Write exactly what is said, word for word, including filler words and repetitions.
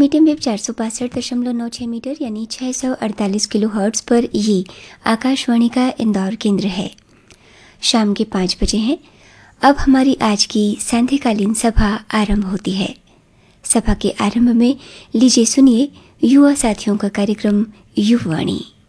Medium wave चार सौ बासठ दशमलव नौ छः मीटर यानी छः सौ अड़तालीस किलो हर्ट्ज़ पर ये आकाशवाणी का इंदौर केंद्र है। शाम के पाँच बजे हैं। अब हमारी आज की सांध्यकालीन सभा आरंभ होती है। सभा के आरंभ में लीजिए सुनिए युवा साथियों का कार्यक्रम युवावाणी।